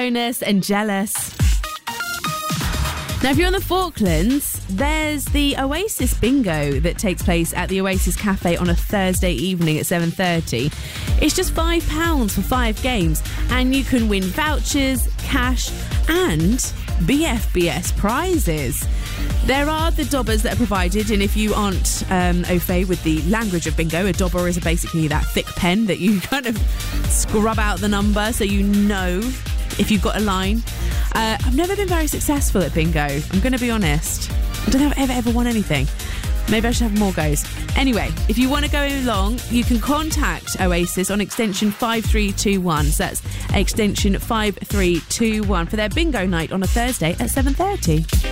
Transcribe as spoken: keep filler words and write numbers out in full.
Bonus and Jealous. Now, if you're on the Falklands, there's the Oasis Bingo that takes place at the Oasis Cafe on a Thursday evening at seven thirty. It's just five pounds for five games, and you can win vouchers, cash, and B F B S prizes. There are the dobbers that are provided, and if you aren't um, au fait with the language of bingo, a dobber is basically that thick pen that you kind of scrub out the number so you know if you've got a line. Uh, I've never been very successful at bingo, I'm going to be honest. I don't think I've ever, ever won anything. Maybe I should have more goes. Anyway, if you want to go along, you can contact Oasis on extension five three two one. So that's extension five three two one for their bingo night on a Thursday at seven thirty.